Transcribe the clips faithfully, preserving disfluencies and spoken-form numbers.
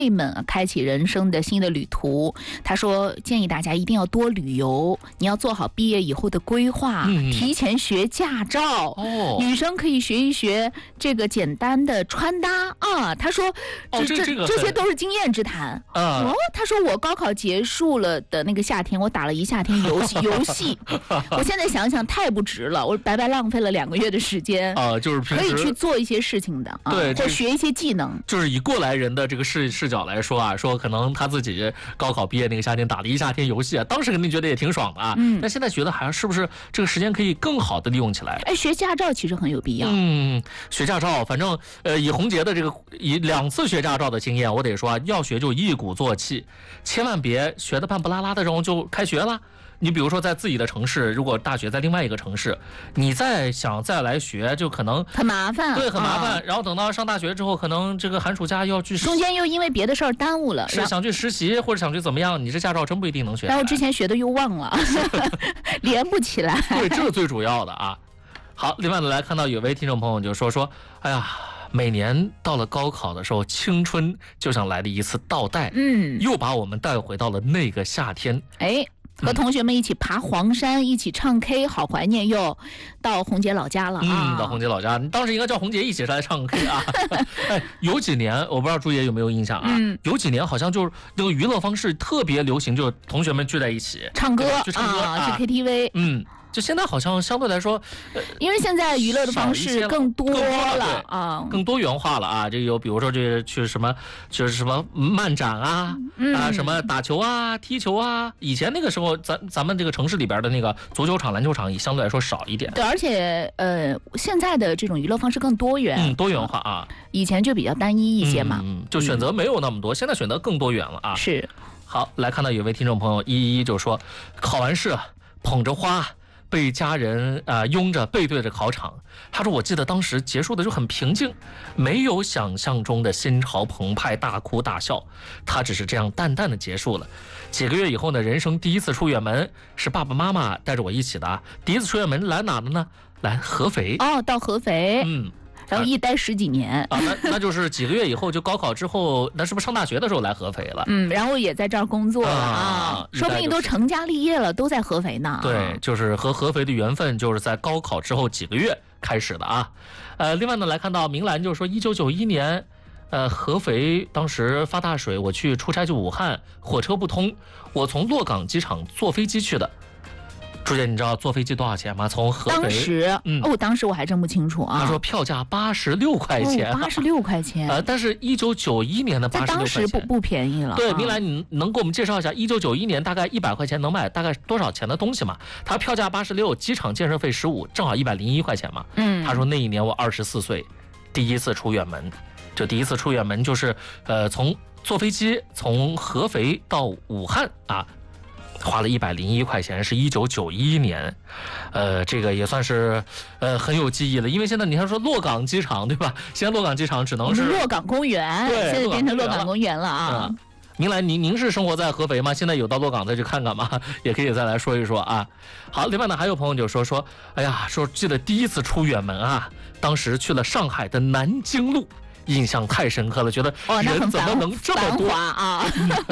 们开启人生的新的旅途。他说建议大家一定要多旅游，你要做好毕业以后的规划，嗯、提前学驾照。哦，女生可以学一学这个简单的穿搭啊。他说这、 哦、这, 这, 这些都是经验之谈。啊、哦，他说我高考结束了的那个夏天，我打了一夏天游戏游戏，我现在想想太不值了，我白白浪费了两个月的时间啊，就是平时可以去做一些事情的，对，啊、或学一些技能。 就是以过来人的这个视视角来说啊，说可能他自己高考毕业那个夏天打了一夏天游戏啊，当时肯定觉得也挺爽的啊。嗯，但现在觉得好像是不是这个时间可以更好的利用起来？ 哎，学驾照其实很有必要。 嗯，学驾照，反正呃，以红杰的这个以两次学驾照的经验，我得说啊，要学就一鼓作气，千万别学的半不拉拉的，然后就开学了。你比如说在自己的城市，如果大学在另外一个城市，你再想再来学，就可能很麻烦， 对，很麻烦。 哦、 然后等到上大学之后，可能这个寒暑假要去， 中间又因为别的事儿耽误了， 是想去实习或者想去怎么样，你这驾照真不一定能学。 然后之前学的又忘了，连不起来。 对，这是最主要的啊。好，另外呢，来看到有位听众朋友就说说，哎呀。每年到了高考的时候，青春就像来了一次倒带，嗯，又把我们带回到了那个夏天。 哎，和同学们一起爬黄山，嗯、一起唱 K， 好怀念哟。到红杰老家了啊！ 嗯，到红杰老家，你当时应该叫红杰一起来唱 K 啊。哎，有几年我不知道朱爷有没有印象啊？嗯，有几年好像就是那个娱乐方式特别流行，就是同学们聚在一起唱歌， 去唱歌啊，啊去 K T V。 嗯。就现在好像相对来说， 呃、因为现在娱乐的方式更多了啊， 更多元化了啊。这有比如说这去什么，就是什么漫展啊，嗯、啊什么打球啊、踢球啊。以前那个时候，咱咱们这个城市里边的那个足球场、篮球场也相对来说少一点。 对，而且呃，现在的这种娱乐方式更多元， 嗯，多元化啊。 以前就比较单一一些嘛， 嗯，就选择没有那么多，嗯、现在选择更多元了啊。 是。 好，来看到有位听众朋友一一就说，考完试捧着花。被家人啊、呃、拥着背对着考场，他说：“我记得当时结束的就很平静，没有想象中的心潮澎湃、大哭大笑，他只是这样淡淡的结束了。几个月以后呢，人生第一次出远门是爸爸妈妈带着我一起的，第一次出远门来哪的呢？来合肥哦，到合肥， 嗯。” 然后一待十几年啊，那那就是几个月以后，就高考之后，那是不是上大学的时候来合肥了？ 嗯，然后也在这儿工作了啊，啊说不定都成家立业了，都在合肥呢。 对，就是和合肥的缘分，就是在高考之后几个月开始的啊。呃，另外呢，来看到明兰就说，一九九一年，呃，合肥当时发大水，我去出差去武汉，火车不通，我从洛港机场坐飞机去的。朱姐，你知道坐飞机多少钱吗？从合肥， 当时，嗯，哦，当时我还真不清楚啊。 他说票价八十六块钱， 八十六块钱。 呃，但是一九九一年的八十六块钱， 在当时不不便宜了。 对，明兰，你能给我们介绍一下，一九九一年大概一百块钱能买大概多少钱的东西吗？他票价八十六，机场建设费十五，正好一百零一块钱嘛。嗯，他说那一年我二十四岁，第一次出远门，就第一次出远门就是呃从坐飞机从合肥到武汉啊。花了一百零一块钱，是一九九一年，呃，这个也算是呃很有记忆了。因为现在你看说洛港机场对吧？现在洛港机场只能是洛港公园， 对， 现在变成洛港公园了啊。 嗯、明来，您您是生活在合肥吗？现在有到洛港再去看看吗？也可以再来说一说啊。好，另外呢，还有朋友就说说，哎呀，说记得第一次出远门啊，当时去了上海的南京路。印象太深刻了，觉得人怎么能这么多啊？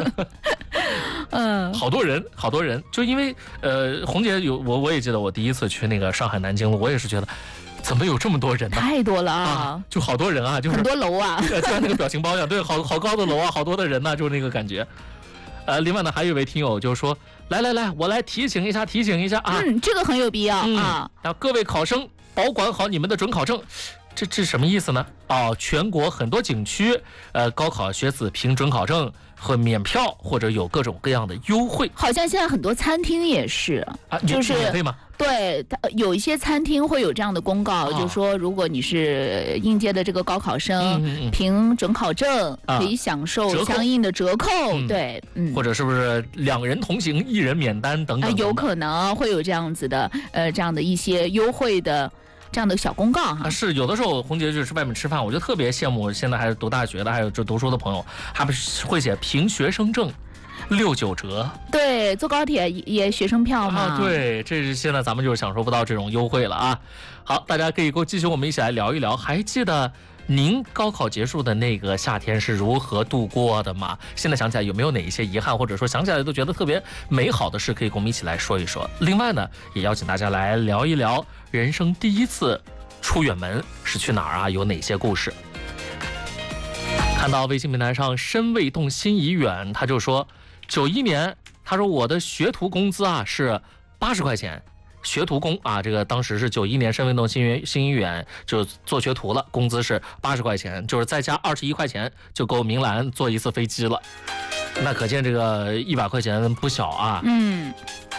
嗯， 好多人，好多人，就因为呃，红姐有我，我也记得我第一次去那个上海南京路，我也是觉得怎么有这么多人呢？ 太多了啊！ 啊就好多人啊，就是很多楼啊， 就像那个表情包一样，对，好好高的楼啊，好多的人呢、啊，就是那个感觉。呃，另外呢，还有一位听友就说，来来来，我来提醒一下，提醒一下啊， 嗯，这个很有必要、嗯、啊。 然后各位考生，保管好你们的准考证。这这什么意思呢？哦，全国很多景区，呃，高考学子凭准考证会免票，或者有各种各样的优惠。 好像现在很多餐厅也是， 啊， 就是免费吗？ 对，有一些餐厅会有这样的公告，哦、就是说，如果你是应届的这个高考生，嗯嗯嗯凭准考证可以享受相应的折扣， 嗯、 对， 嗯，或者是不是两人同行一人免单等等等等、 呃，有可能会有这样子的，呃，这样的一些优惠的。这样的小公告哈、 啊，是有的时候红姐就是外面吃饭，我就特别羡慕现在还是读大学的，还有这读书的朋友，他们会写凭学生证六九折， 对，坐高铁也学生票嘛、 啊，对，这是现在咱们就是享受不到这种优惠了啊。好，大家可以给我继续我们一起来聊一聊，还记得您高考结束的那个夏天是如何度过的吗？现在想起来有没有哪一些遗憾，或者说想起来都觉得特别美好的事，可以跟我们一起来说一说。另外呢，也邀请大家来聊一聊人生第一次出远门是去哪儿啊？有哪些故事？看到微信平台上身未动心已远，他就说九一年，他说我的学徒工资啊是八十块钱。学徒工啊，这个当时是九一年身未动心心已远，就做学徒了，工资是八十块钱，就是再加二十一块钱就够明兰坐一次飞机了。那可见这个一百块钱不小啊。 嗯。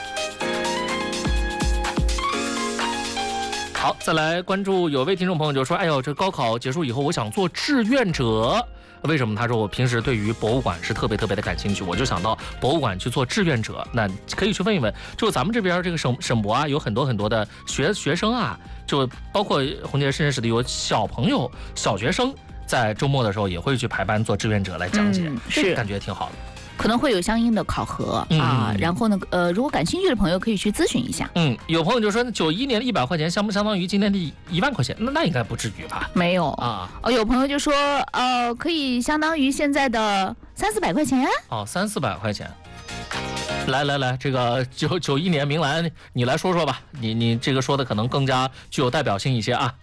好，再来关注有位听众朋友就说，哎呦，这高考结束以后，我想做志愿者。为什么？他说我平时对于博物馆是特别特别的感兴趣，我就想到博物馆去做志愿者。那可以去问一问，就咱们这边这个省省博啊，有很多很多的学学生啊，就包括红姐是认识的有小朋友、小学生，在周末的时候也会去排班做志愿者来讲解， 嗯、是感觉挺好的。 可能会有相应的考核、嗯、啊，然后呢，呃，如果感兴趣的朋友可以去咨询一下。 嗯，有朋友就说，九一年的一百块钱相不相当于今年的一万块钱？那那应该不至于吧？ 没有啊。 哦，有朋友就说，呃，可以相当于现在的三四百块钱。 哦，三四百块钱。来来来，这个九九一年明兰，你来说说吧，你你这个说的可能更加具有代表性一些啊。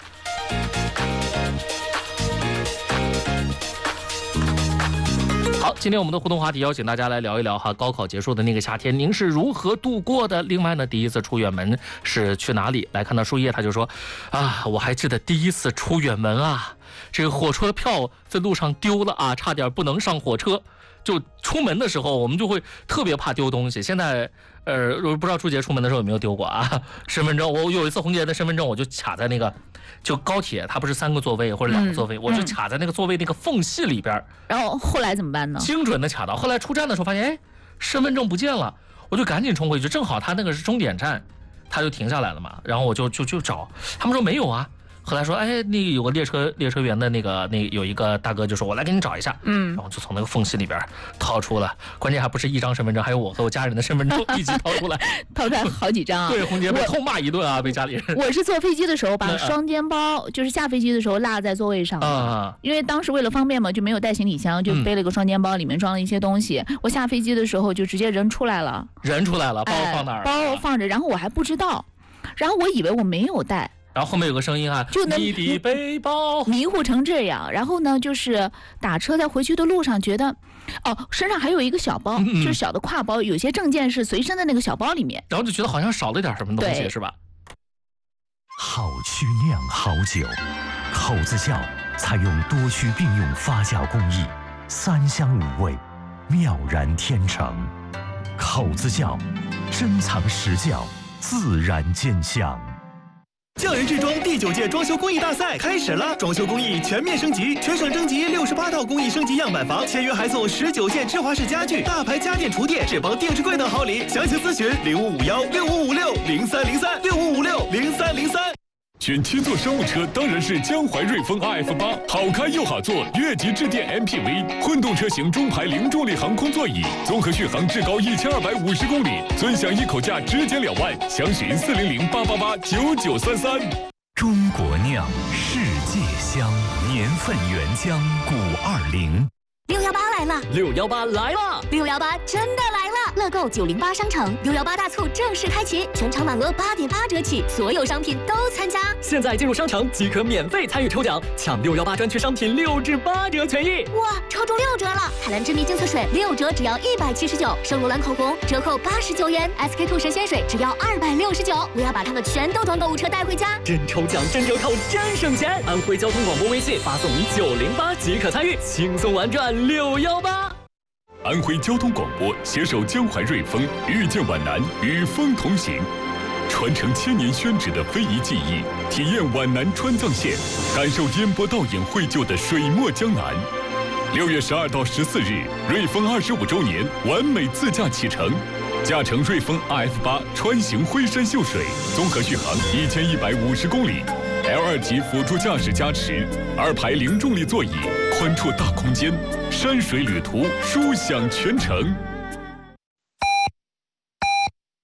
好，今天我们的互动话题邀请大家来聊一聊哈，高考结束的那个夏天，您是如何度过的？另外呢，第一次出远门是去哪里？来看到树叶，他就说啊，我还记得第一次出远门啊，这个火车票在路上丢了啊，差点不能上火车。就出门的时候，我们就会特别怕丢东西。现在，呃，不知道朱杰出门的时候有没有丢过啊？身份证，我有一次红杰的身份证，我就卡在那个，就高铁它不是三个座位或者两个座位，嗯、我就卡在那个座位那个缝隙里边。 然后后来怎么办呢？ 精准的卡到。后来出站的时候发现，哎，身份证不见了，我就赶紧冲回去，正好他那个是终点站，他就停下来了嘛。然后我就就就找，他们说没有啊。后来说，哎，那个有个列车列车员的那个那有一个大哥就说，我来给你找一下，嗯，然后就从那个缝隙里边掏出了，关键还不是一张身份证，还有我和我家人的身份证一起掏出来， 掏出来好几张啊。 对，红姐被痛骂一顿啊，被家里人。 我是坐飞机的时候把双肩包，就是下飞机的时候落在座位上啊，因为当时为了方便嘛，就没有带行李箱，就背了个双肩包，里面装了一些东西。嗯、我下飞机的时候就直接人出来了， 人出来了，包放哪儿？ 包放着，然后我还不知道，然后我以为我没有带。 然后后面有个声音啊， 就能你的背包迷糊成这样。然后呢，就是打车在回去的路上，觉得，哦，身上还有一个小包，嗯、就是小的挎包，有些证件是随身的那个小包里面。 然后就觉得好像少了点什么东西，是吧？ 好曲酿好酒，口子窖采用多区并用发酵工艺，三香五味，妙然天成。口子窖，珍藏实窖，自然见香。 匠人制装第九届装修工艺大赛开始了，装修工艺全面升级，全省征集六十八套工艺升级样板房，签约还送十九件芝华士家具、大牌家电厨电、智邦定制柜等好礼。详情咨询零五五幺六五五六零三零三六五五六零三零三。 选七座商务车当然是江淮瑞风 R F 八，好开又好坐，越级致电 M P V， 混动车型中排零重力航空座椅，综合续航至高一千二百五十公里，尊享一口价直减两万，详询四零零八八八九九三三。 中国酿，世界香，年份原浆五二零。 六幺八来了， 六幺八来了， 六幺八真的来了！乐购九零八商城六幺八大促正式开启，全场满额八点八折起，所有商品都参加。 现在进入商城即可免费参与抽奖，抢六幺八专区商品六至八折权益。 哇，抽中六折了！海蓝之谜净色水六折只要一百七十九，圣罗兰口红折扣八十九元 ，S K two 神仙水只要二百六十九。我要把他们全都装购物车带回家， 真抽奖真折扣真省钱！安徽交通广播微信发送九零八即可参与，轻松玩转六幺八。 安徽交通广播携手江淮瑞丰，遇见皖南，与风同行，传承千年宣纸的非遗技艺，体验皖南川藏线，感受烟波倒影绘就的水墨江南。六月十二到十四日，瑞丰二十五周年完美自驾启程，驾乘瑞丰 R F 八穿行徽山秀水，综合续航一千一百五十公里。L 二级辅助驾驶加持，二排零重力座椅，宽绰大空间，山水旅途舒享全程。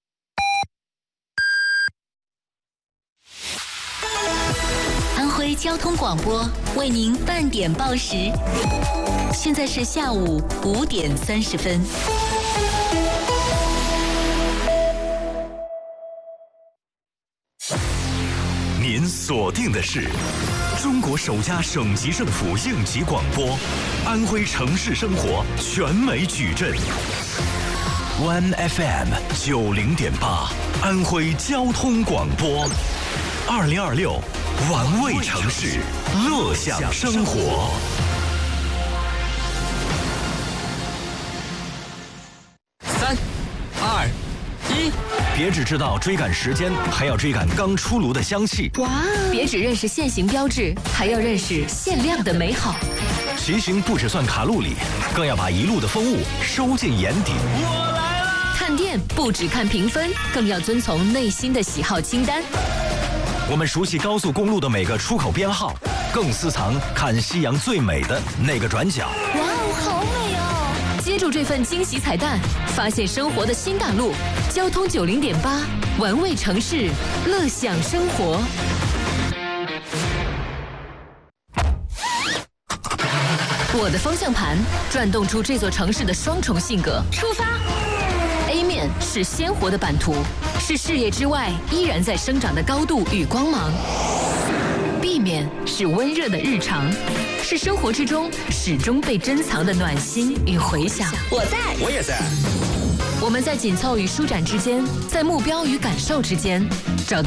安徽交交通广播为您半点报时，现在是下午五点三十分。 您锁定的是中国首家省级政府应急广播，安徽城市生活全美矩阵 ，One F M 九零点八，安徽交通广播，二零二六玩味城市，乐享生活。 三、二、一。 别只知道追赶时间，还要追赶刚出炉的香气。 哇！别只认识限行标志，还要认识限量的美好。 骑行不只算卡路里，更要把一路的风物收进眼底。 我来了！ 看店不只看评分，更要遵从内心的喜好清单。 我们熟悉高速公路的每个出口编号，更私藏看夕阳最美的那个转角。 哇哦，好美哦！接住这份惊喜彩蛋，发现生活的新大陆。交通九零点八，玩味城市，乐享生活。我的方向盘转动出这座城市的双重性格。出发 ！A 面是鲜活的版图，是视野之外依然在生长的高度与光芒。B 面是温热的日常，是生活之中始终被珍藏的暖心与回响。 我在， 我也在。 我们在紧凑与舒展之间，在目标与感受之间，找到